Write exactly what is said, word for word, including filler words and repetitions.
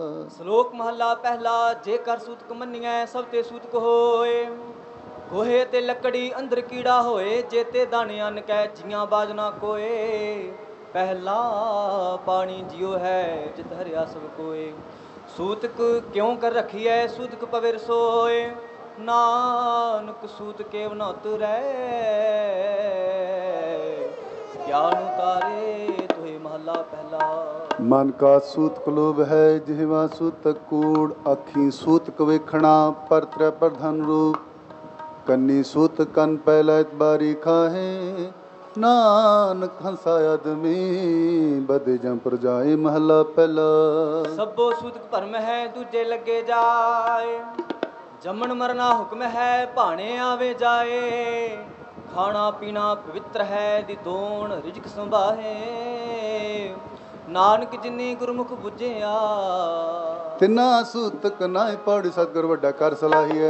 ਸ਼ਲੋਕ ਮਹੱਲਾ ਪਹਿਲਾ। ਜੇਕਰ ਸੂਤਕ ਮੰਨੀਐ ਸਭ ਤੇ ਸੂਤਕ ਹੋਏ, ਗੋਹੇ ਤੇ ਲੱਕੜੀ ਅੰਦਰ ਕੀੜਾ ਹੋਏ, ਜੇਤੇ ਦਾਣੇ ਅੰਨ ਕੈ ਜੀਆਂ ਬਾਜ ਨਾ ਕੋਏ। ਪਹਿਲਾ ਪਾਣੀ ਜਿਉ ਹੈ ਜਿਤ ਹਰਿਆ ਸਭ ਕੋਏ। ਸੂਤਕ ਕਿਉਂ ਕਰ ਰਖੀਐ ਸੂਤਕ ਪਵੇ ਰਸੋਏ, ਨਾਨਕ ਸੂਤ ਕੇਵ ਨ ਉਤਰੈ। ਗਿਆਨ ਉਤਾਰੇ ਤੋਹਿ ਮਹੱਲਾ ਪਹਿਲਾ। ਮਨ ਕਾ ਸੂਤਕ ਲੋਭ ਹੈ ਜਿਹਵਾ ਸੂਤਕ ਕੂੜ, ਅੱਖੀ ਸੂਤਕ ਵੇਖਣਾ ਪਰ ਤ੍ਰੈ ਪ੍ਰਧਾਨ ਰੂਪ। ਕੰਨੀ ਸੂਤਕ ਕੰਨ ਪਹਿਲਾ ਇਤਬਾਰੀ ਖਾਹੇ, ਨਾਨਕ ਹੰਸਾ ਆਦਮੀ ਬਦੇ ਜਮ ਪਰ ਜਾਏ ਮਹੱਲਾ ਪਹਿਲਾ। ਸਭੋ ਸੂਤਕ ਭਰਮ ਹੈ ਦੂਜੇ ਲੱਗੇ ਜਾਏ, ਜੰਮਣ ਮਰਨਾ ਹੁਕਮ ਹੈ ਭਾਣੇ ਆਵੇ ਜਾਏ। ਖਾਣਾ ਪੀਣਾ ਪਵਿੱਤਰ ਹੈ ਦੀ ਦੋਣ ਰਿਜਕ ਸੰਭਾਹੇ, ਨਾਨਕ ਜਿਨੀ ਗੁਰਮੁਖ ਬੁਝਿਆ। ਤਿੰਨਾ ਸੂਤਕ ਨਾਹਿ ਪੜਿ ਸਤਿਗੁਰ ਵੱਡਾ ਕਰ ਸਲਾਹੀਐ।